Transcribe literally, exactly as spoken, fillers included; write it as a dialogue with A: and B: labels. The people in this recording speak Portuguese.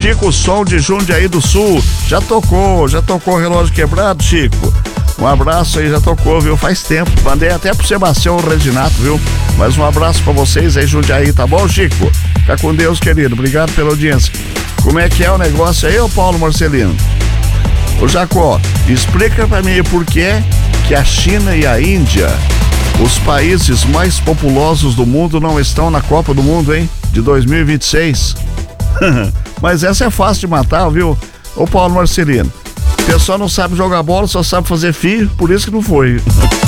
A: Chico Som de Jundiaí do Sul. Já tocou, já tocou o relógio quebrado, Chico? Um abraço aí, já tocou, viu? Faz tempo. Mandei até pro Sebastião Reginato, viu? Mas um abraço pra vocês aí, Jundiaí, tá bom, Chico? Fica com Deus, querido. Obrigado pela audiência. Como é que é o negócio aí, ô Paulo Marcelino? Ô Jacó, explica pra mim por que que a China e a Índia, os países mais populosos do mundo, não estão na Copa do Mundo, hein? De dois mil e vinte e seis. Mas essa é fácil de matar, viu? Ô Paulo Marcelino, o pessoal não sabe jogar bola, só sabe fazer fio, por isso que não foi.